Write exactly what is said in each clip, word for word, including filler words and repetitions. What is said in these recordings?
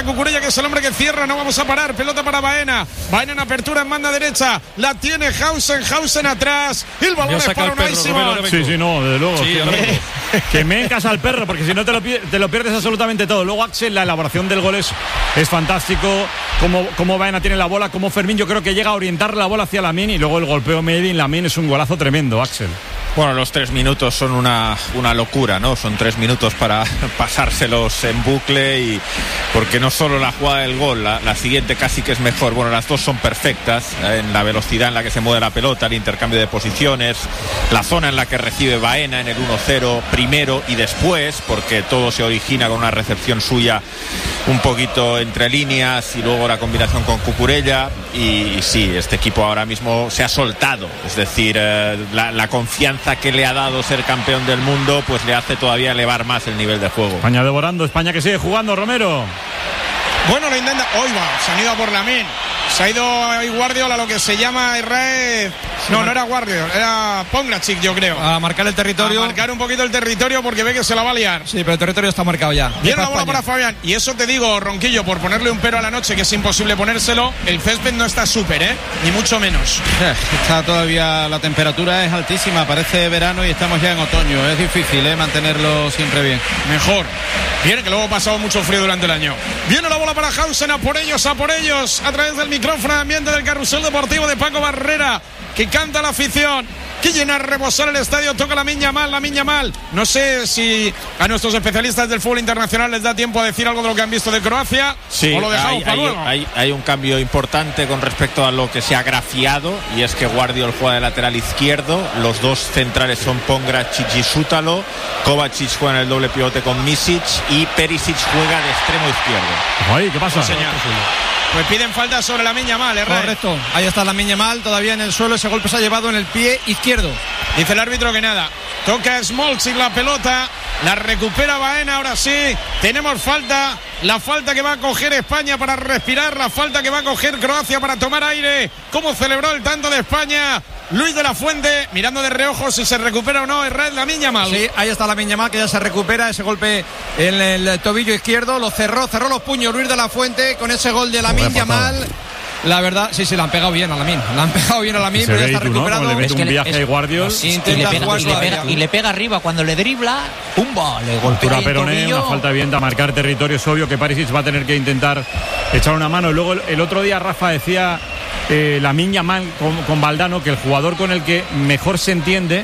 Cucurella, que es el hombre que cierra. No vamos a parar. Pelota para Baena. Baena en apertura en banda derecha. La tiene Hausen. Hausen atrás. El balón es para Unai Simón. Sí, sí, no, desde luego. Sí, que, que me encasa al perro, porque si no te lo, te lo pierdes absolutamente todo. Luego Axel, la elaboración del gol es, es fantástico. Como, como Baena tiene la bola, como Fermín, yo creo que llega a orientar la bola hacia Lamine, y luego el golpeo Made in Lamine es un golazo tremendo, Axel. Bueno, los tres minutos son una, una locura, ¿no? Son tres minutos para pasárselos en bucle, y porque no solo la jugada del gol, la, la siguiente casi que es mejor. Bueno, las dos son perfectas en la velocidad en la que se mueve la pelota, el intercambio de posiciones, la zona en la que recibe Baena en el uno cero primero y después, porque todo se origina con una recepción suya un poquito entre líneas y luego la combinación con Cucurella. Y, y sí, este equipo ahora mismo se ha soltado, es decir, eh, la, la confianza que le ha dado ser campeón del mundo pues le hace todavía elevar más el nivel de juego. España devorando, España que sigue jugando, Romero. Bueno, lo intenta. Hoy va, se han ido a por Lamine. Se ha ido a Guardiola, lo que se llama Israel. No, no era Guardiola, era Pongracic, yo creo. A marcar el territorio. A marcar un poquito el territorio porque ve que se la va a liar. Sí, pero el territorio está marcado ya. Viene la bola para Fabián. Y eso te digo, Ronquillo, por ponerle un pero a la noche, que es imposible ponérselo, el césped no está súper, ¿eh? Ni mucho menos. Está todavía, la temperatura es altísima, parece verano y estamos ya en otoño. Es difícil, ¿eh? Mantenerlo siempre bien. Mejor. Viene, que luego ha pasado mucho frío durante el año. Viene la bola para Hausen, a por ellos, a por ellos, a través del micrófono de ambiente del Carrusel Deportivo de Paco Barrera, que canta la afición, que llena a rebosar el estadio. Toca la Lamine Yamal, la Lamine Yamal. No sé si a nuestros especialistas del fútbol internacional les da tiempo a decir algo de lo que han visto de Croacia. Sí, o lo dejamos hay, para hay, luego. Hay, hay un cambio importante con respecto a lo que se ha grafiado, y es que Guardiola juega de lateral izquierdo, los dos centrales son Pongracic y Sútalo, Kovacic juega en el doble pivote con Misic y Perisic juega de extremo izquierdo. Ay, ¿qué pasa? Sí, señor. Pues piden falta sobre la Lamine Yamal, ¿eh? Correcto, ahí está la Lamine Yamal, todavía en el suelo. Ese golpe se ha llevado en el pie izquierdo. Dice el árbitro que nada. Toca Smolcic la pelota, la recupera Baena. Ahora sí, tenemos falta. La falta que va a coger España para respirar, la falta que va a coger Croacia para tomar aire. ¿Cómo celebró el tanto de España Luis de la Fuente, mirando de reojo si se recupera o no? Es la Lamine Yamal. Sí, ahí está la Lamine Yamal, que ya se recupera. Ese golpe en el tobillo izquierdo lo cerró, cerró los puños Luis de la Fuente con ese gol de Lamine Yamal. La verdad, sí, sí, la han pegado bien a Lamine. La han pegado bien a Lamine, pero ya está recuperado. ¿No? Le mete es que un viaje es, de Guardiola. Y, y, le pega, y, le pega, y le pega arriba cuando le dribla, ¡pumba! Le golpea el Peroné, tobillo. una falta bien a marcar territorio. Es obvio que Perisic va a tener que intentar echar una mano. Luego el, el otro día Rafa decía eh, Lamine Yamal con, con Valdano, que el jugador con el que mejor se entiende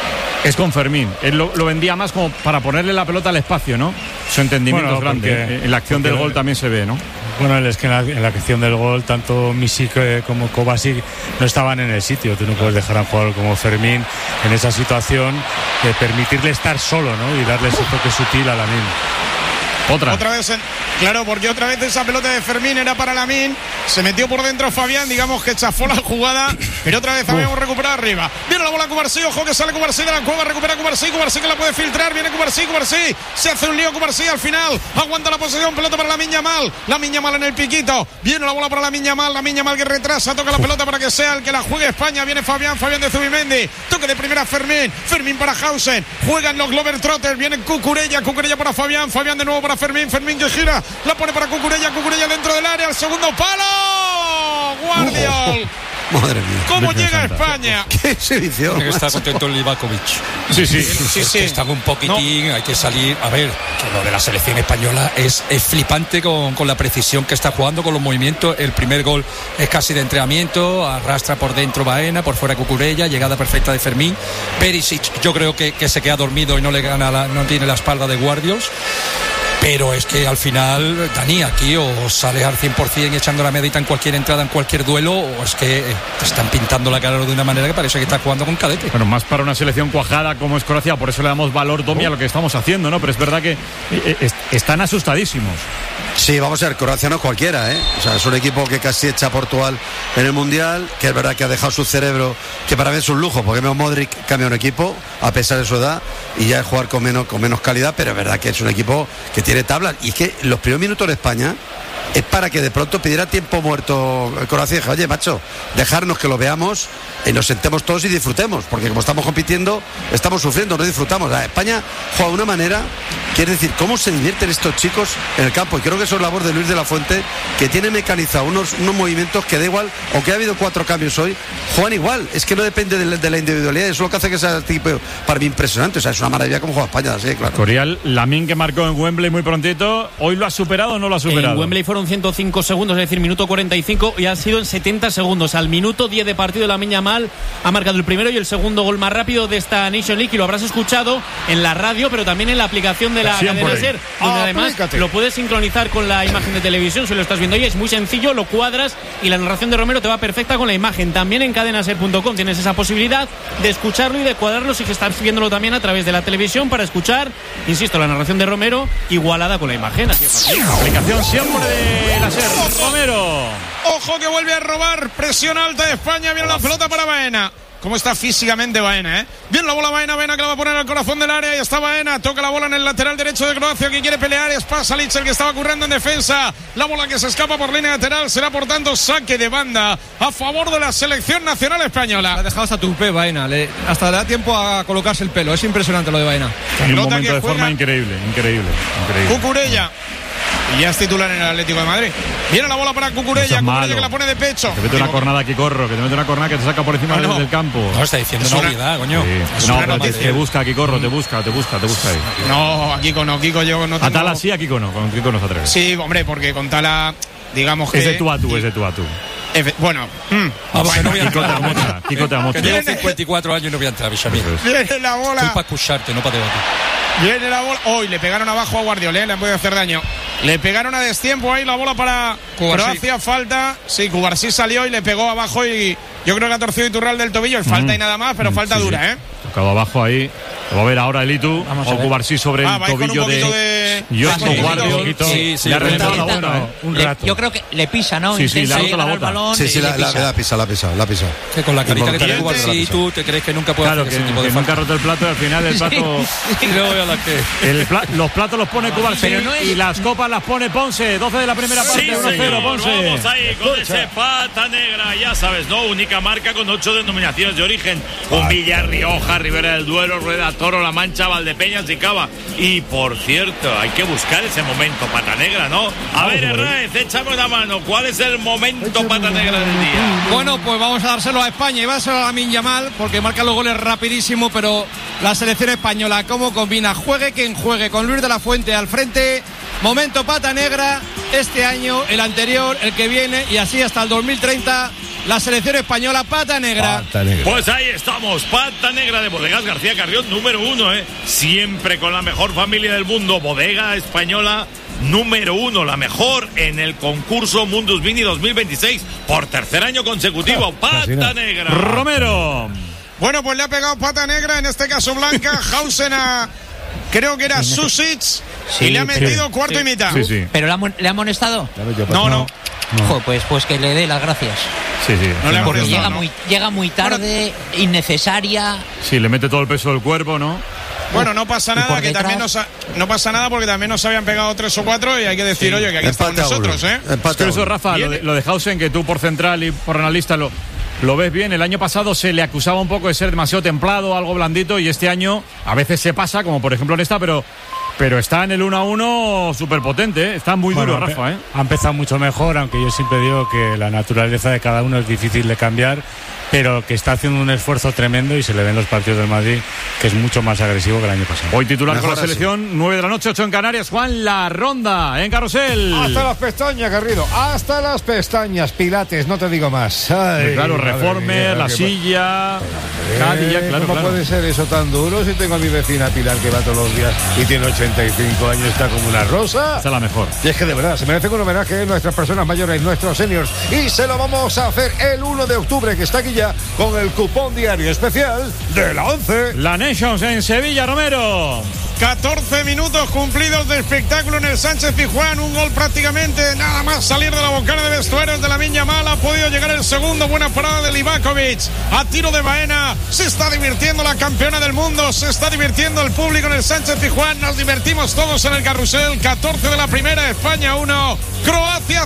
es con Fermín. Él lo, lo vendía más como para ponerle la pelota al espacio, ¿no? Su entendimiento bueno, es grande. porque, en la acción del gol también se ve, ¿no? Bueno, es que en la, en la acción del gol tanto Misic eh, como Kovacic no estaban en el sitio. Tú no puedes dejar a un jugador como Fermín en esa situación, de permitirle estar solo, ¿no? Y darle ese toque sutil a Lamine. Otra. Otra vez, en, claro, porque otra vez esa pelota de Fermín era para Lamine. Se metió por dentro Fabián, digamos que chafó la jugada, pero otra vez habíamos recuperado arriba. Viene la bola Cubarsí, ojo que sale Cubarsí de la cueva, recupera Cubarsí, Cubarsí que la puede filtrar, viene Cubarsí, Cubarsí, se hace un lío Cubarsí al final, aguanta la posición, pelota para Lamine Yamal, Lamine Yamal en el piquito, viene la bola para Lamine Yamal, Lamine Yamal que retrasa, toca la pelota para que sea el que la juegue España, viene Fabián, Fabián de Zubimendi, toque de primera Fermín, Fermín para Hausen, juegan los Globetrotters, viene Cucurella, Cucurella para Fabián, Fabián de nuevo para Fermín, Fermín que gira, la pone para Cucurella, Cucurella dentro del área, al segundo palo, Guardiola. Madre mía. ¿Cómo llega España? ¡Qué exhibición! Tiene que estar contento el Livakovic. Sí, sí. sí, sí. Están un poquitín, no. Hay que salir. A ver, que lo de la selección española es, es flipante con, con la precisión que está jugando, con los movimientos. El primer gol es casi de entrenamiento, arrastra por dentro Baena, por fuera Cucurella, llegada perfecta de Fermín. Perisic, yo creo que, que se queda dormido y no le gana, la, no tiene la espalda de Guardiola. Pero es que al final, Dani, aquí o sales al cien por ciento echando la medita en cualquier entrada, en cualquier duelo, o es que te están pintando la cara de una manera que parece que estás jugando con cadete. Bueno, más para una selección cuajada como es Croacia, por eso le damos valor, Domi, a lo que estamos haciendo, ¿no? Pero es verdad que eh, est- están asustadísimos. Sí, vamos a ver, Croacia no es cualquiera, ¿eh? O sea, es un equipo que casi echa a Portugal en el Mundial, que es verdad que ha dejado su cerebro, que para mí es un lujo, porque Modric cambia un equipo, a pesar de su edad, y ya es jugar con menos, con menos calidad, pero es verdad que es un equipo que tiene tablas. Y es que los primeros minutos de España es para que de pronto pidiera tiempo muerto Croacia y dije, oye, macho, dejarnos que lo veamos y nos sentemos todos y disfrutemos, porque como estamos compitiendo, estamos sufriendo, no disfrutamos. La España juega de una manera, quiere decir, cómo se divierten estos chicos en el campo, y creo que eso es labor de Luis de la Fuente, que tiene mecanizado unos, unos movimientos que da igual, aunque ha habido cuatro cambios hoy, juegan igual, es que no depende de, de la individualidad, eso es lo que hace que sea tipo para mí impresionante, o sea, es una maravilla como juega España, así, claro. Corial, Lamine, que marcó en Wembley muy prontito, ¿hoy lo ha superado o no lo ha superado? En Wembley fueron ciento cinco segundos, es decir, minuto cuarenta y cinco, y ha sido en setenta segundos. Al minuto diez de partido, Lamine Yamal ha marcado el primero y el segundo gol más rápido de esta Nation League, y lo habrás escuchado en la radio, pero también en la aplicación de la cadena SER, donde además lo puedes sincronizar con la imagen de televisión si lo estás viendo. Y es muy sencillo, lo cuadras y la narración de Romero te va perfecta con la imagen. También en cadenaser punto com tienes esa posibilidad de escucharlo y de cuadrarlo si estás viéndolo también a través de la televisión para escuchar, insisto, la narración de Romero igualada con la imagen. Así es. Aplicación siempre de la SER. Romero. Ojo que vuelve a robar, presión alta de España, viene la pelota para Baena. ¿Cómo está físicamente Baena, eh? Bien la bola Baena, Baena que la va a poner al corazón del área, y está Baena, toca la bola en el lateral derecho de Croacia, que quiere pelear, es Pasalic el que estaba currando en defensa, la bola que se escapa por línea lateral, será por tanto saque de banda a favor de la selección nacional española. Ha dejado hasta tupé Baena, le, hasta le da tiempo a colocarse el pelo, es impresionante lo de Baena. En un momento de forma increíble, increíble, increíble. Cucurella. Y ya es titular en el Atlético de Madrid. Viene la bola para Cucurella, Cucurella que la pone de pecho. Te mete una cornada aquí, Corro, que te mete una cornada que te saca por encima no, no. del campo. No, está diciendo una obviedad, coño. Sí. No, pero te, te busca aquí, Corro, te busca, te busca, te busca ahí. No, a Kiko no, Kiko yo no tengo... A Tala sí, a Kiko no, con Kiko no se atreve. Sí, hombre, porque con Tala, digamos que... Es de tú a tú, es de tú a tú. Efe, bueno, mm. ah, bueno, no voy a Kiko te amocha, Kiko te amocha. Que tengo cincuenta y cuatro años y no voy a entrar, Bichamil. Viene la bola. Estoy para escucharte, no para debatir. Viene la bola. Hoy oh, le pegaron abajo a Guardiola, ¿eh? Le han podido hacer daño. Le pegaron a destiempo ahí la bola para Croacia. Falta. Sí, Cubarsí salió y le pegó abajo, y yo creo que ha torcido Iturralde del tobillo. Falta mm. y nada más, pero mm, falta sí, dura, ¿eh? Tocado abajo ahí. Lo va a ver ahora Elitu. O Cubarsí sobre ah, el tobillo de, de... Joshua Guardio. Sí, sí. Le ha reventado la bola, ¿eh? Un rato. Yo creo que le pisa, ¿no? Sí, sí, le ha roto la bota. Sí, sí, la, la, la pisa, la pisa, la pisa. Que con la carita que tiene Cubarsí, tú te crees que nunca puede claro, hacer que, ese tipo de que falta. Nunca ha roto el plato y al final el plato... y luego ya la que... El pla... Los platos los pone Cubarsí no es... y las copas las pone Ponce. doce de la primera parte, sí, uno cero, Ponce. Vamos ahí con ese pata negra, ya sabes, ¿no? Única marca con ocho denominaciones de origen. Humilla, Rioja, Ribera del Duero, Rueda, Toro, La Mancha, Valdepeñas y Cava. Y por cierto, hay que buscar ese momento pata negra, ¿no? A ver, Hernández, échame una mano. ¿Cuál es el momento pata negra del día? Bueno, pues vamos a dárselo a España y va a ser a Lamine Yamal, porque marca los goles rapidísimo, pero la selección española, ¿cómo combina? Juegue quien juegue, con Luis de la Fuente al frente. Momento pata negra este año, el anterior, el que viene, y así hasta el dos mil treinta. La selección española, pata negra. pata negra. Pues ahí estamos, pata negra de Bodegas García Carrión, número uno, ¿eh? Siempre con la mejor familia del mundo. Bodega española número uno, la mejor en el concurso Mundus Vini dos mil veintiséis por tercer año consecutivo. Pata negra. Romero. Bueno, pues le ha pegado pata negra, en este caso blanca, Hausen a... Creo que era Susic, sí, y le ha metido sí, cuarto sí, y mitad. Sí, sí. ¿Pero le ha, le ha amonestado? No, no. no. Ojo, pues, pues que le dé las gracias. Sí, sí. No le Porque llega, ¿no? muy, llega muy tarde, bueno, innecesaria. Sí, le mete todo el peso del cuerpo, ¿no? Bueno, no pasa nada, que también nos ha, no pasa nada porque también nos habían pegado tres o cuatro y hay que decir, sí, oye, que aquí estamos nosotros, ¿eh? Es que eso, Rafa, lo de, lo de Hausen, que tú por central y por analista lo, lo ves bien. El año pasado se le acusaba un poco de ser demasiado templado, algo blandito, y este año a veces se pasa, como por ejemplo en esta, pero... Pero está en el uno a uno súper potente, ¿eh? Está muy bueno, duro, Rafa, ¿eh? Ha empezado mucho mejor, aunque yo siempre digo que la naturaleza de cada uno es difícil de cambiar, pero que está haciendo un esfuerzo tremendo y se le ven los partidos del Madrid, que es mucho más agresivo que el año pasado. Hoy titular mejor con la selección, así. nueve de la noche, ocho en Canarias. Juan, la ronda en Carrusel. Hasta las pestañas, Garrido, hasta las pestañas, Pilates, no te digo más. Ay, claro, Reformer, la silla, Cadilla, claro, ¿Cómo claro. puede ser eso tan duro si tengo a mi vecina Pilar que va todos los días y tiene ochenta y cinco años, está como una rosa? Esta es la mejor. Y es que de verdad, se merece un homenaje a nuestras personas mayores, nuestros seniors, y se lo vamos a hacer el uno de octubre, que está aquí ya con el cupón diario especial de la once. La Nations en Sevilla, Romero. catorce minutos cumplidos de espectáculo en el Sánchez Pizjuán, un gol prácticamente nada más salir de la bocana de vestuarios de Lamine Yamal. Ha podido llegar el segundo, buena parada de Livakovic, a tiro de Baena. Se está divirtiendo la campeona del mundo, se está divirtiendo el público en el Sánchez Pizjuán, nos divertimos todos en el carrusel. Catorce de la primera, España uno, Croacia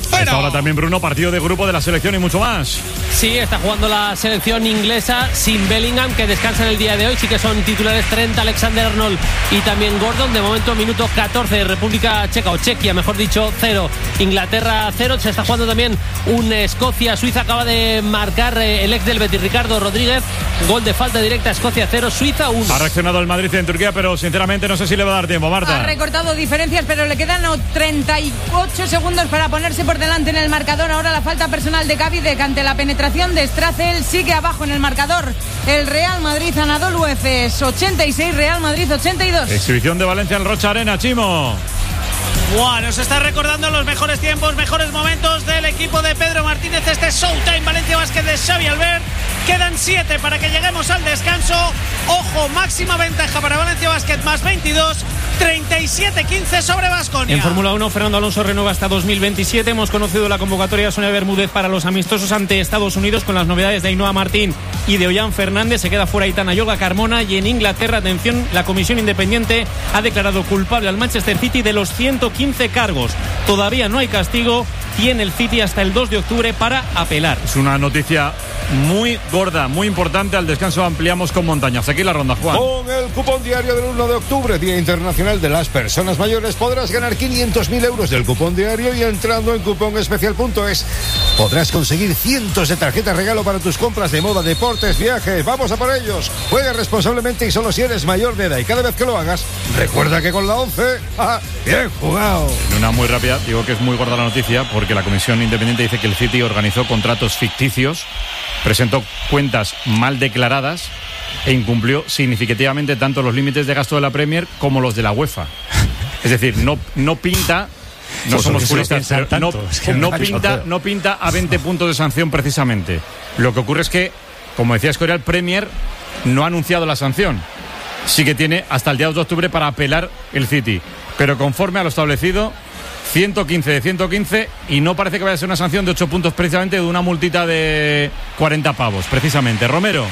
cero. Ahora también, Bruno, partido de grupo de la selección y mucho más. Sí, está jugando la selección inglesa sin Bellingham, que descansa en el día de hoy. Sí que son titulares Trent, Alexander-Arnold y también Gordon. De momento, minuto catorce, República Checa, o Chequia, mejor dicho, cero. Inglaterra, cero. Se está jugando también un Escocia-Suiza. Acaba de marcar el ex del Betis, Ricardo Rodríguez. Gol de falta directa, Escocia cero, Suiza uno. Ha reaccionado el Madrid en Turquía, pero sinceramente no sé si le va a dar tiempo, Marta. Ha recortado diferencias, pero le quedan treinta y ocho segundos para ponerse por delante en el marcador. Ahora la falta personal de Gavi, de que ante la penetración de Stracel sigue abajo en el marcador. El Real Madrid, Anadolu Efes ochenta y seis, Real Madrid ochenta y dos. Exhibición de Valencia en Rocha Arena, Chimo. Buah, nos está recordando los mejores tiempos, mejores momentos del equipo de Pedro Martínez. Este Showtime Valencia Basket de Xavi Albert. Quedan siete para que lleguemos al descanso. Ojo, máxima ventaja para Valencia Basket, más veintidós, treinta y siete quince sobre Baskonia. En Fórmula uno, Fernando Alonso renueva hasta dos mil veintisiete. Hemos conocido la convocatoria de Sonia Bermúdez para los amistosos ante Estados Unidos, con las novedades de Ainhoa Martín y de Ollán Fernández. Se queda fuera Aitana Yoga Carmona. Y en Inglaterra, atención, la comisión independiente ha declarado culpable al Manchester City de los ciento quince cargos. Todavía no hay castigo. Tiene el City hasta el dos de octubre para apelar. Es una noticia muy gorda, muy importante. Al descanso ampliamos con Montañas. Aquí la ronda, Juan. Con el cupón diario del uno de octubre, Día Internacional de las Personas Mayores, podrás ganar quinientos mil euros del cupón diario, y entrando en cupón especial punto es podrás conseguir cientos de tarjetas regalo para tus compras de moda, deportes, viajes. Vamos a por ellos. Juega responsablemente y solo si eres mayor de edad, y cada vez que lo hagas, recuerda que con la once, ¡ah, bien jugado! En una muy rápida, digo que es muy gorda la noticia, porque la comisión independiente dice que el City organizó contratos ficticios, presentó cuentas mal declaradas e incumplió significativamente tanto los límites de gasto de la Premier como los de la UEFA. Es decir, no, no pinta, no pues somos puristas, pero no, es que no, no pinta, no pinta a veinte puntos de sanción precisamente. Lo que ocurre es que, como decía Escorial, Premier no ha anunciado la sanción. Sí que tiene hasta el día dos de octubre para apelar el City, pero conforme a lo establecido, ciento quince de ciento quince, y no parece que vaya a ser una sanción de ocho puntos precisamente, de una multita de cuarenta pavos, precisamente. Romero.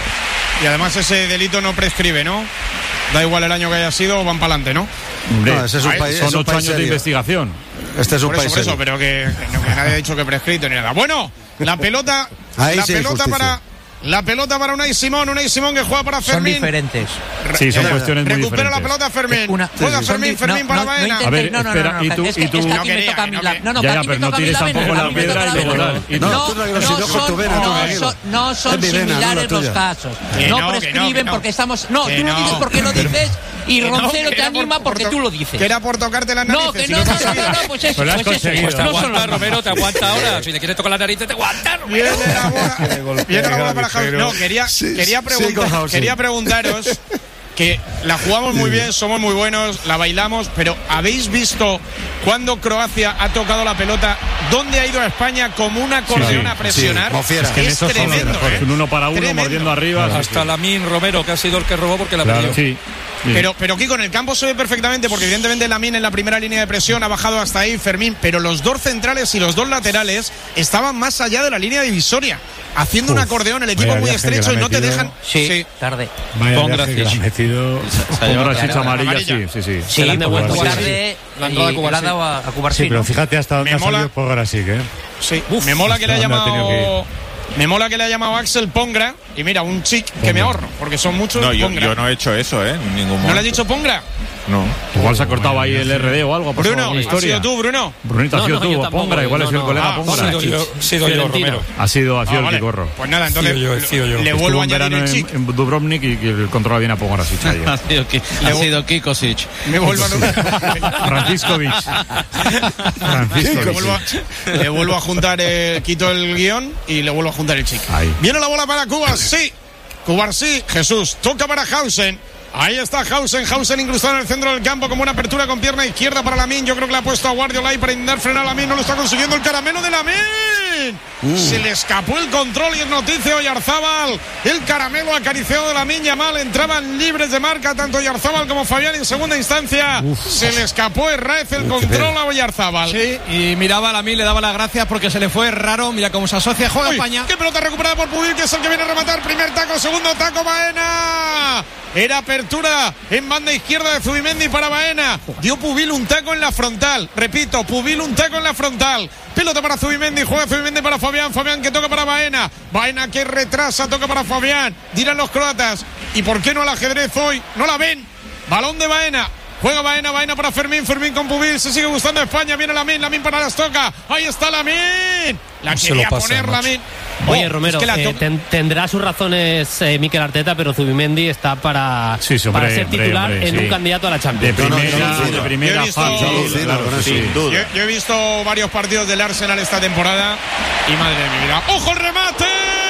Y además ese delito no prescribe, ¿no? Da igual el año que haya sido, van para adelante, ¿no? Hombre, no, ese es un país, son es un ocho país años serio. de investigación. Este es un por país eso, por eso, serio. pero que, que, que nadie ha dicho que prescrito ni nada. Bueno, la pelota, Ahí la sí hay pelota justicia. para la pelota para Unai Simón, Unai Simón que juega para Son Fermín. diferentes. Sí, son cuestiones muy Recupera diferentes. la pelota Fermín. Una- Juega son Fermín, di- Fermín no, para no, no Baena. intentes- A ver, no, no, espera, no, no, y tú- es que, y tú- es que No aquí me quería, toca a mí no la- quería. no, no, Ya, que ya, aquí pero me no toca a mí tires la tampoco vena, la a mí me piedra toca y la luego vena. tal. Y No, No, tú tranquilo, no si no, con tu son- vena, tú no tranquilo. son- no son Es mi vena, no la similares los tuya. casos. Que No no, que no, prescriben que no. porque estamos. No, Que tú lo no. dices porque lo dices y Que no, Roncero que te era por- anima por porque to- tú lo dices. Que era por tocarte las narices. No, que si no, no, no, conseguías. no, no, pues eso, Pero lo has pues eso. conseguido. Pues Te no son aguanta, los Romero, te aguanta ahora. Si le quieres tocar la nariz, te aguanta, Romero. Viene la bola, viene la bola para Javi. No, quería, Sí, quería, sí, preguntar, con Hausen. quería preguntaros que la jugamos muy bien, somos muy buenos, la bailamos, pero ¿habéis visto cuando Croacia ha tocado la pelota, dónde ha ido a España como un acordeón sí, a presionar? sí, como fiera. Es que en es esos son los tremendo, mejores. ¿eh? Un uno para uno, Tremendo. mordiendo arriba. Hasta Lamine Romero, que ha sido el que robó porque la Claro, perdió. sí. Sí. Pero, pero Kiko, en el campo se ve perfectamente, porque evidentemente Lamine en la primera línea de presión ha bajado hasta ahí, Fermín, pero los dos centrales y los dos laterales estaban más allá de la línea divisoria, haciendo un Uf, acordeón, el equipo vaya muy viaje que estrecho le y ha no te metido. dejan. Sí, tarde. Vaya Con viaje que gracias. le ha metido. Con una chicha Claro, amarilla, amarilla. sí, sí, sí. Sí, la han devuelto. muy Sí, tarde La han y dado a la Cubarsí. han dado a, a Sí, Cubarsí, pero ¿no? fíjate hasta dónde Me ha salido mola. el Pogorasic, ¿eh? Sí, me mola que le ha hasta dónde ha tenido llamado. Me mola que le ha llamado Axel Pongra. Y mira, un chic que me ahorro, porque son muchos. No, yo, Pongra. yo no he hecho eso, ¿eh? En ningún momento. ¿No le has dicho Pongra? No. Igual se ha cortado ahí el R D o algo. ha pasado Bruno, alguna ¿has historia. sido tú, Bruno? Brunito, No, has sido no, tú, yo o tampoco, Pongra, igual no, ha sido el no. colega Ah, Pongra. Sido yo, sido yo, Fiorentina. Romero. Ha sido, ha sido Ah, el vale. que corro. Pues nada, entonces Sido yo, he sido yo. le Estuvo vuelvo a un añadir verano el en, chic. en Dubrovnik y, y el controla bien a Pogorasic ahí. Ha sido, Ki- ha sido Kikosic. Me vuelvo a Franciscovic. Le vuelvo a, le vuelvo a juntar, eh, quito el guión y le vuelvo a juntar el chic. Ahí. Viene la bola para Cuba, sí. Cuba sí, Jesús. Toca para Hausen. Ahí está Hausen, Hausen incrustado en el centro del campo como una apertura con pierna izquierda para Lamine. Yo creo que le ha puesto a Guardiola ahí para intentar frenar a Lamine. No lo está consiguiendo el caramelo de Lamine. Uh. Se le escapó el control y es noticia Oyarzábal. El caramelo acariciado de Lamine Yamal. Entraban libres de marca tanto Oyarzábal como Fabián en segunda instancia. Uf. Se le escapó Herraiz el control a Oyarzábal. Sí, y miraba a Lamine, le daba las gracias porque se le fue raro. Mira cómo se asocia, juega Uy, España. qué pelota recuperada por Pubil, que es el que viene a rematar. Primer taco, segundo taco, Baena. Era apertura en banda izquierda de Zubimendi para Baena. Dio Pubil un taco en la frontal. Repito, Pubil un taco en la frontal. Pelota para Zubimendi, juega Zubimendi para Fabián, Fabián que toca para Baena, Baena que retrasa, toca para Fabián, dirán los croatas, ¿y por qué no el ajedrez hoy? No la ven, balón de Baena. Juega Baena, Baena para Fermín, Fermín con Pubil, se sigue gustando España, viene Lamine, Lamine para las toca, ahí está Lamine, la Se quería lo pasa, poner macho. Lamine. Oye, Oh, Romero, es que la eh, to- ten- tendrá sus razones eh, Mikel Arteta, pero Zubimendi está para, Sí, sí, hombre, para ser hombre, titular hombre, en sí. un candidato a la De Champions. primera, no, no, no, de no. primera Yo he visto- fácil, Sí, sí, claro, con eso. sí. Sin duda. Yo, yo he visto varios partidos del Arsenal esta temporada y madre de mi vida. ¡Ojo el remate!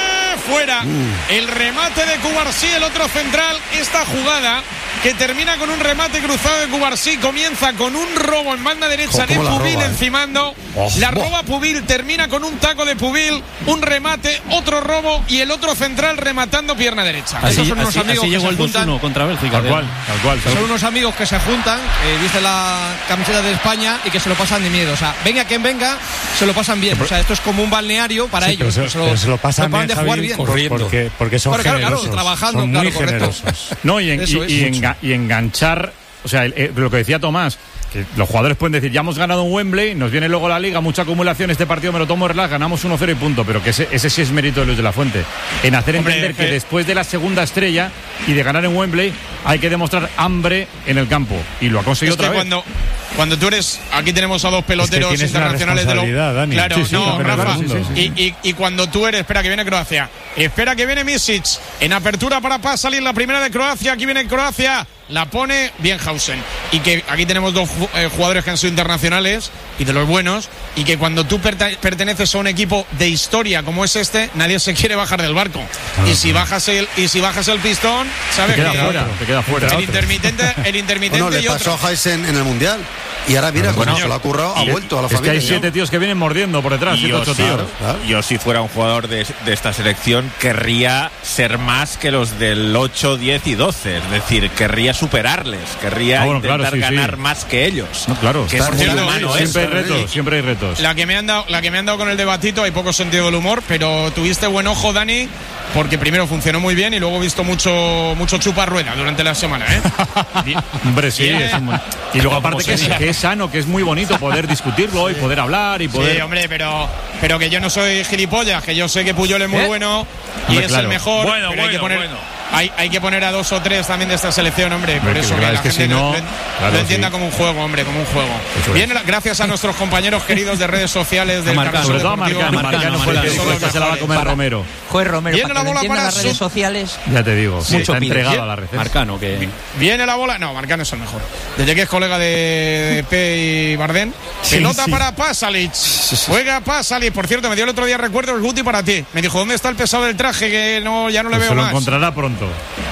Fuera. El remate de Cubarsí, el otro central. Esta jugada que termina con un remate cruzado de Cubarsí comienza con un robo en banda derecha Jo, de cómo la Pubil roba, eh. encimando. Oh, la buah. roba Pubil, termina con un taco de Pubil, un remate, otro robo y el otro central rematando pierna derecha. Esos Así, son unos así- amigos así que llegó se el dos juntan. uno contra Bélgica. Tal cual, tal cual. Son unos amigos que se juntan, eh, viste la camiseta de España y que se lo pasan de miedo. O sea, venga quien venga, se lo pasan bien. O sea, esto es como un balneario para Sí, pero ellos. se, que pero se lo pasan paran bien, de jugar Javi, bien. por- Corriendo. porque, porque son Claro, claro, claro, generosos. trabajando, son claro, muy correcto. generosos. No, y, en- Eso y- es. y enga- y enganchar, o sea, el- el- lo que decía Tomás, que los jugadores pueden decir, ya hemos ganado en Wembley, nos viene luego la Liga, mucha acumulación, este partido me lo tomo relax, ganamos uno cero y punto, pero que ese, ese sí es mérito de Luis de la Fuente, en hacer Hombre, entender que eh. después de la segunda estrella y de ganar en Wembley, hay que demostrar hambre en el campo, y lo ha conseguido Es que otra vez. cuando, cuando tú eres, aquí tenemos a dos peloteros tienes una internacionales de lo responsabilidad, Dani. claro, Sí, sí, no, campeonato Rafa, del mundo. y, y, y cuando tú eres, espera que viene Croacia, espera que viene Misic, en apertura para Paz salir la primera de Croacia, aquí viene Croacia, la pone Bienhausen, y que aquí tenemos dos ju- eh, jugadores que han sido internacionales y de los buenos, y que cuando tú perta- perteneces a un equipo de historia como es este, nadie se quiere bajar del barco, y si bajas el y si bajas el pistón, sabes Te queda que fuera, te queda fuera. el intermitente, el intermitente Bueno, le y pasó otro. a Heisen en el Mundial. Y ahora mira, Bueno, como se lo ha currado, ha y- vuelto a la es que familia. hay siete tíos que vienen mordiendo por detrás, Y siete, yo, ocho sí, tíos. claro. yo si fuera un jugador de, de esta selección querría ser más que los del ocho, diez y doce, es decir, querría superarles, querría Ah, bueno, intentar claro, sí, sí. ganar más que ellos. No, claro, que está es muy muy cierto, humano sí, eso. siempre hay retos, siempre hay retos. La que me han dado, la que me han dado con el debatito, hay poco sentido del humor, pero tuviste buen ojo, Dani, porque primero funcionó muy bien y luego he visto mucho mucho chupa rueda durante la semana, ¿eh? Bien. Hombre, sí, Bien. es un buen- y luego Como aparte que es, sería. que es sano, que es muy bonito poder discutirlo y poder hablar y poder... Sí, hombre, pero, pero que yo no soy gilipollas, que yo sé que Puyol es muy ¿Eh? bueno y Hombre, es claro. el mejor, Bueno, pero hay que bueno, poner bueno. Hay, hay que poner a dos o tres también de esta selección, hombre, por Hombre, eso que que claro, la es que gente si no, lo, lo- claro, lo entienda sí. como un juego, hombre, como un juego. Eso es. Bien, gracias a nuestros compañeros queridos de redes sociales del Marcano, Carrusel Sobre todo a Deportivo. Marcano, Marcano fue la que son los respuesta, se la va a comer mejores. Romero. Joder, Romero, Viene para la que lo bola entiendan para las redes su- sociales. Ya te digo, Mucho está pide. entregado Bien. a la red. Marcano, que Viene la bola. No, Marcano es el mejor. Desde que es colega de, de P y Bardén. Sí, Pelota sí. para Pasalic. Juega Pasalic. Por cierto, me dio el otro día recuerdo el Guti para ti. Me dijo, ¿dónde está el pesado del traje? Que no, ya no le Pues veo se lo más. encontrará pronto.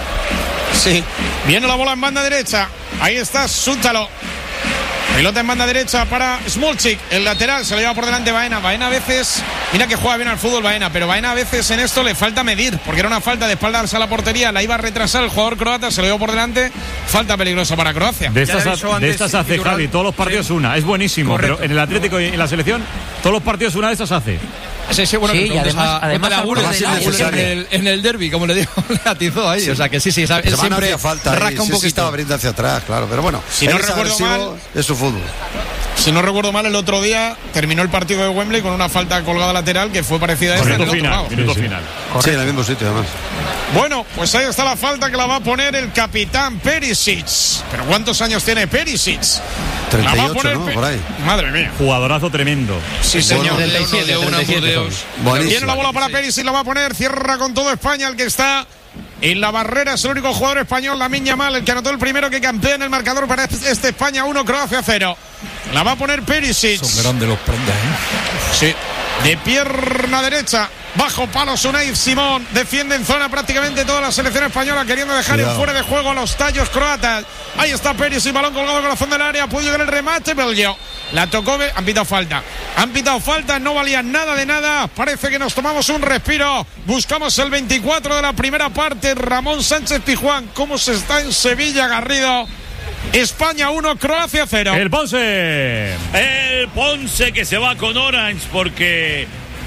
Sí. Viene la bola en banda derecha. Ahí está Sútalo. Pelota en banda derecha para Smolchik, el lateral, se lo lleva por delante Baena. Baena a veces, mira que juega bien al fútbol Baena, pero Baena a veces en esto le falta medir, porque era una falta de espaldas a la portería, la iba a retrasar el jugador croata, se lo llevó por delante, falta peligrosa para Croacia. De estas, ha- de estas hace Javi, todos los partidos una, es buenísimo, Correcto. pero en el Atlético y en la selección, todos los partidos una de estas hace. Sí, sí, bueno, Sí, que y preguntes además- a- además pregúntale a Gules, algunos a de Gules ellos, en el, en el derby, como le digo, le atizó ahí. O sea que sí, sí, sabe, él Semana siempre hacía falta, ahí, rasca un sí, sí, poquito. estaba abriendo hacia atrás, claro, pero bueno, Si él no es recuerdo agresivo, mal- es su fútbol. Si no recuerdo mal, el otro día terminó el partido de Wembley con una falta colgada lateral que fue parecida a esta en Minuto el otro final, lado. minuto final. Sí, en el mismo sitio, además. Bueno, pues ahí está la falta que la va a poner el capitán Perisic. ¿Pero cuántos años tiene Perisic? treinta y La va a ocho, poner ¿no? Pe- Por ahí. Madre mía. Jugadorazo tremendo. Sí, señor. treinta y siete, treinta y siete son. Buenísimo. Viene la bola para Perisic, la va a poner, cierra con todo España, el que está en la barrera es el único jugador español, Lamine Yamal, el que anotó el primero que campea en el marcador para este España uno, Croacia cero. La va a poner Perisic. Son grandes los prendas, ¿eh? Sí. De pierna derecha, bajo palo Unai Simón, defiende en zona prácticamente toda la selección española, queriendo dejar Cuidado. en fuera de juego a los tallos croatas. Ahí está Perisic, balón colgado en el corazón del área, puede llegar el remate, Belgio. La tocó, Be- han pitado falta. Han pitado falta, no valía nada de nada. Parece que nos tomamos un respiro. Buscamos el veinticuatro de la primera parte. Ramón Sánchez Pijuán, cómo se está en Sevilla, Garrido. España uno, Croacia cero. El Ponce. El Ponce que se va con Orange porque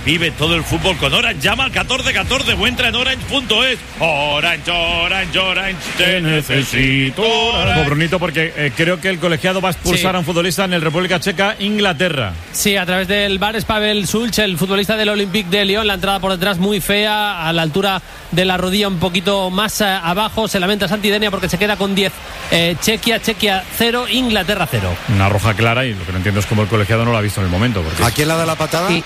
Vive todo el fútbol con Orange. Llama al catorce catorce o entra en orange punto es. Orange, Orange, Orange, te necesito. Orange. Brunito, porque eh, creo que el colegiado va a expulsar Sí. a un futbolista en el República Checa, Inglaterra. Sí, a través del bar es Pavel Sulch, el futbolista del Olympique de Lyon. La entrada por detrás muy fea, a la altura de la rodilla un poquito más eh, abajo. Se lamenta Santidenia porque se queda con diez. Eh, Chequia, Chequia cero, Inglaterra cero. Una roja clara, y lo que no entiendo es cómo el colegiado no lo ha visto en el momento. Porque ¿A quién la da la patada? Y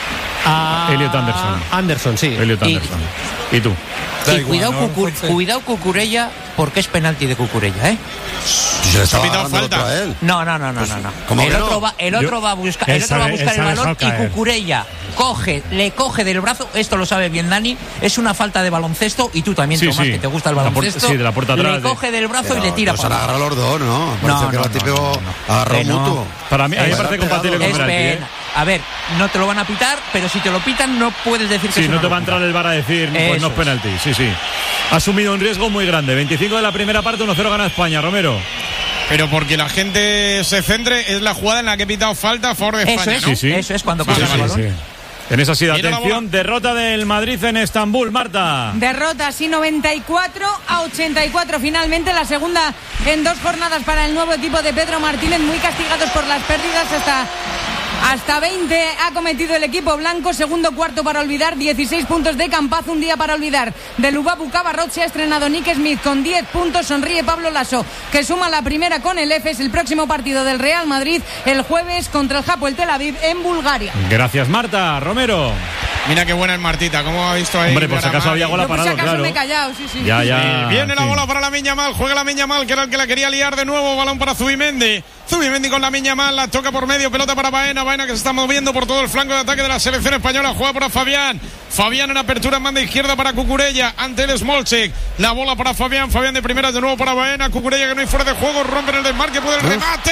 a Elliot Anderson. Anderson, sí. Elliot Anderson. ¿Y, ¿Y tú? Y igual, cuidado, ¿no? Cucur cuidado Cucurella, porque es penalti de Cucurella, ¿eh? Se le estaba dando falta a él. No, no, no, no, pues, no, no. ¿cómo El que otro no? va, el otro Yo, va a buscar, el otro va a buscar el balón y Cucurella coge, le coge del brazo, esto lo sabe bien Dani, es una falta de baloncesto y tú también, Sí, Tomás, sí. que te gusta el La por- baloncesto. sí, de la puerta atrás, le de- coge del brazo Pero, y le tira pues para se la abajo. agarra los dos, ¿no? Parece No, que no, era no, típico no, agarró Que no. mutuo. Para mí, a mí me Es parece compatible con Es penalti, ¿eh? pena. A ver, no te lo van a pitar, pero si te lo pitan no puedes decir que Sí, es no una te va a locura. entrar el V A R a decir, pues Eso no es penalti. Sí, sí. Ha asumido un riesgo muy grande. veinticinco de la primera parte, uno cero gana España, Romero. Pero porque la gente se centre, es la jugada en la que he pitado falta a favor de Eso España, es, ¿no? Sí, sí. eso es cuando Vale, coges el vale, balón. En esa sida, Mira la atención, derrota del Madrid en Estambul, Marta. Derrota, así noventa y cuatro a ochenta y cuatro. Finalmente la segunda en dos jornadas para el nuevo equipo de Pedro Martínez, muy castigados por las pérdidas. Hasta, hasta veinte ha cometido el equipo blanco. Segundo cuarto para olvidar, dieciséis puntos de Campazo, un día para olvidar. De Lubabu Cabarrot se ha estrenado Nick Smith con diez puntos. Sonríe Pablo Lasso, que suma la primera con el Efes. El próximo partido del Real Madrid el jueves contra el Hapoel Tel Aviv en Bulgaria. Gracias, Marta. Romero. Mira qué buena es Martita, ¿cómo ha visto ahí? Hombre, por si acaso había gol Yo por si parado, acaso claro. me he callado, sí, sí. Ya, ya. Sí, viene la sí. bola para la Miña Mal, juega la Miña Mal, que era el que la quería liar de nuevo, balón para Zubimendi. Zubimendi con la Miña Mal, la toca por medio, pelota para Baena, Baena que se está moviendo por todo el flanco de ataque de la selección española, juega para Fabián. Fabián en apertura en banda izquierda para Cucurella, ante el Smolchek. La bola para Fabián, Fabián de primera de nuevo para Baena, Cucurella que no hay fuera de juego, rompe en el desmarque, puede el remate.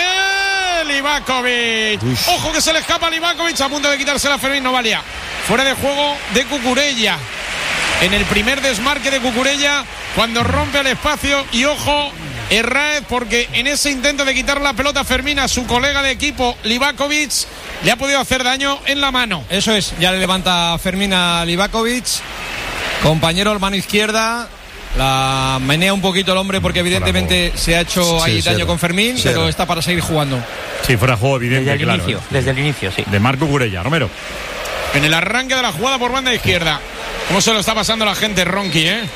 Livakovic. Ojo que se le escapa a Livakovic, a punto de quitarse la Fermín, no valía. Fuera de juego de Cucurella. En el primer desmarque de Cucurella, cuando rompe el espacio, y ojo, Herráez, porque en ese intento de quitar la pelota a Fermín a su colega de equipo, Livakovic, le ha podido hacer daño en la mano. Eso es, ya le levanta Fermín a Livakovic, compañero mano izquierda. La menea un poquito el hombre porque evidentemente se ha hecho Sí, ahí sí, daño sí, con Fermín, sí, pero sí. está para seguir jugando. Sí, fuera de juego evidente, Desde el claro. inicio, desde el inicio, sí. De Marco Curella, Romero. En el arranque de la jugada por banda izquierda. ¿Cómo se lo está pasando la gente, Ronqui, eh?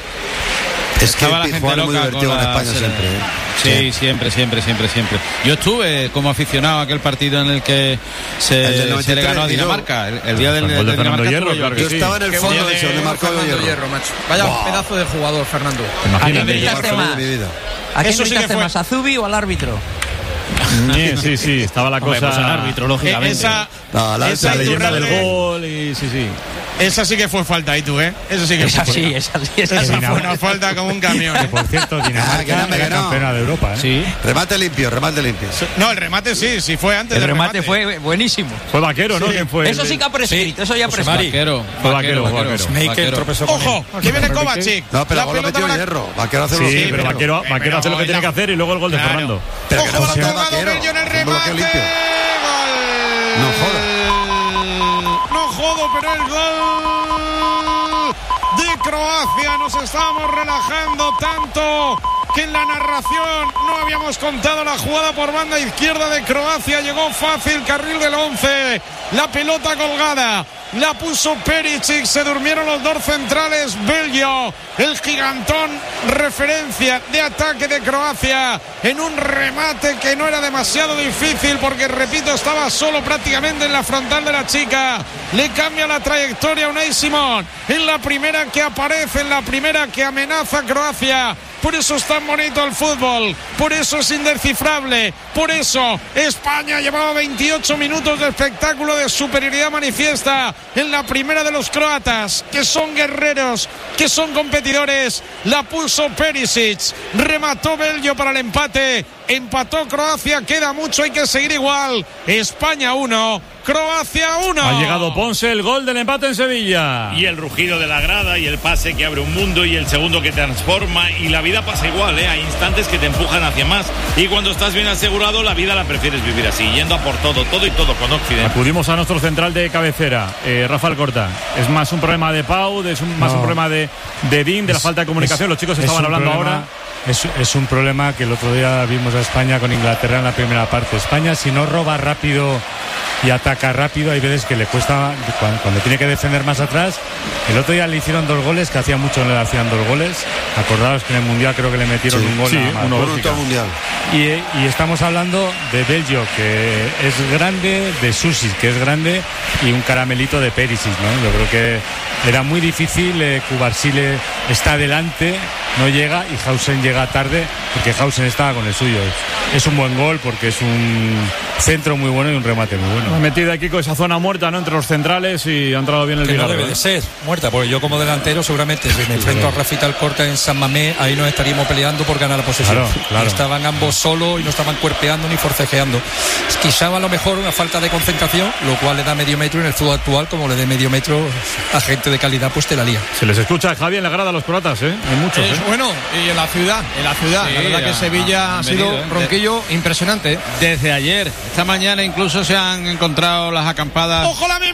Es que Estaba la el gente Pizjuán es muy loca divertido con en la España selección. siempre. ¿eh? Sí, siempre, siempre, siempre, siempre. Yo estuve como aficionado a aquel partido en el que El se, del se le noventa y tres, ganó a y yo. Dinamarca. El, el día del, El gol de del Fernando Dinamarca Hierro, estuve yo claro aquí. que sí. Yo estaba en el Qué fondo bueno de ese, donde marcó Fernando Hierro. Hierro, macho. Vaya pedazo de jugador, Fernando. ¿A quién Imagínate. gritaste Feliz más? de mi vida. ¿A quién Eso sí que gritaste fue. más? ¿A Zubi o al árbitro? Sí, sí, sí, estaba la Hombre, cosa. pues al árbitro, lógicamente. Eh, esa, No, la- esa La leyenda del Iturralde, gol y sí, sí. esa sí que fue falta ahí tú, ¿eh? Eso sí que Es fue así, falta. es así, es así. Esa fue una falta como un camión. ¿eh? Por cierto, Ah, que Dinamarca no, que era no. campeona de Europa, ¿eh? Sí. Remate limpio, remate limpio. No, el remate sí, sí fue antes El del remate fue buenísimo. Fue Vaquero, ¿no? ¿Quién fue? Eso el- sí que ha prescrito, eso ya ha José prescrito. Vaquero, Fue Vaquero, fue Vaquero. Vaquero. tropezó con Ojo, que viene Kovacic. No, pero La luego lo pelota metió para- Hierro. Vaquero hace lo Sí, que pero quiere. Vaquero, Vaquero pero hace lo que tiene que la- hacer y luego el gol de Claro. Fernando. Pero Ojo, que balón José tocado, Vaquero, Bello en el un bloque remate. limpio. Gol. No joda. No jodo, pero el gol de Croacia. Nos estábamos relajando tanto que en la narración no habíamos contado la jugada por banda izquierda de Croacia. Llegó fácil, carril del once. La pelota colgada. La puso Perisic, se durmieron los dos centrales. Bello, el gigantón, referencia de ataque de Croacia, en un remate que no era demasiado difícil porque, repito, estaba solo prácticamente en la frontal de la chica. Le cambia la trayectoria a Unai Simón, en la primera que aparece, en la primera que amenaza a Croacia. Por eso es tan bonito el fútbol, por eso es indescifrable, por eso España llevaba veintiocho minutos de espectáculo de superioridad manifiesta en la primera de los croatas, que son guerreros, que son competidores. La puso Perisic, remató Bello para el empate. empató Croacia, queda mucho, hay que seguir igual. España uno, Croacia uno. Ha llegado Ponce, el gol del empate en Sevilla. Y el rugido de la grada y el pase que abre un mundo y el segundo que transforma, y la vida pasa igual, ¿eh? Hay instantes que te empujan hacia más, y cuando estás bien asegurado la vida la prefieres vivir así, yendo a por todo, todo y todo con Occidente. Acudimos a nuestro central de cabecera, eh, Rafael Corta. Es más un problema de Pau, es un, más no. un problema de, de Dean, de es, la falta de comunicación. Es, Los chicos estaban hablando problema, ahora. Es, es un problema que el otro día vimos a España con Inglaterra en la primera parte. España, si no roba rápido y ataca rápido, hay veces que le cuesta cuando, cuando tiene que defender más atrás. El otro día le hicieron dos goles, que hacía mucho no le hacían dos goles. Acordaos que en el Mundial creo que le metieron sí, un gol. Sí, uno mundial. Y, y estamos hablando de Belgio, que es grande, de Susis, que es grande, y un caramelito de Perisic, ¿no? Yo creo que era muy difícil. eh, Cubarsile está adelante, no llega, y Hausen llega tarde, porque Hausen estaba con el suyo. Es un buen gol porque es un centro muy bueno y un remate muy bueno. Ha metido aquí con esa zona muerta, ¿no?, entre los centrales, y ha entrado bien el que no Villarreal. debe de ser muerta, porque yo como delantero seguramente si me enfrento a Rafita Alcorta en San Mamés, ahí nos estaríamos peleando por ganar la posesión. Claro, claro. Estaban ambos solos y no estaban cuerpeando ni forcejeando. Quizá a lo mejor una falta de concentración, lo cual le da medio metro. En el fútbol actual, como le dé medio metro a gente de calidad, pues te la lía. Se les escucha, Javi, en la grada a los croatas, ¿eh? Hay muchos, Es ¿eh? bueno, y en la ciudad, en la ciudad. Sí, la verdad que ha- Sevilla ha han sido venido, ¿eh? ronquillo impresionante. Desde ayer, esta mañana incluso se han encontrado las acampadas. ¡Ojo la